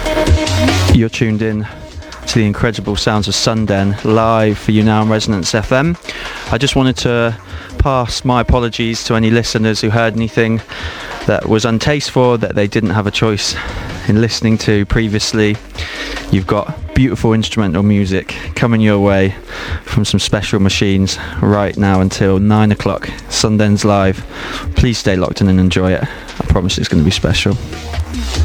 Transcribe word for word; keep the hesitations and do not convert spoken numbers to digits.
You're tuned in to the incredible sounds of Sunden live for you now on Resonance F M. I just wanted to pass my apologies to any listeners who heard anything that was untasteful, that they didn't have a choice in listening to previously. You've got beautiful instrumental music coming your way from some special machines right now until nine o'clock. Sunden's live. Please stay locked in and enjoy it. I promise it's going to be special.